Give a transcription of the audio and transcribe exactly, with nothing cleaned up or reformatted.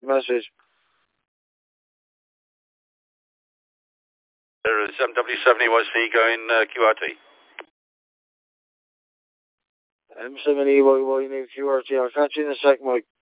Message. There is M W seventy-one C going uh, Q R T. M seventy Y Y, new Q R T. I'll catch you in a sec, Mike.